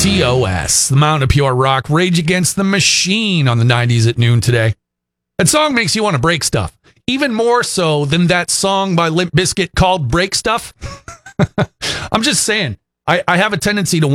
TOS, the Mountain of Pure Rock, Rage Against the Machine on the 90s at noon today. That song makes you want to break stuff, even more so than that song by Limp Bizkit called Break Stuff. I'm just saying, I have a tendency to